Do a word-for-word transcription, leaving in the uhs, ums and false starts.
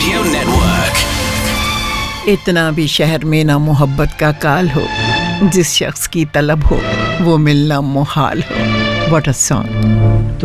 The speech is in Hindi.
Radio Network. इतना भी शहर में ना मोहब्बत का काल हो, जिस शख्स की तलब हो वो मिलना मुहाल हो. What a song.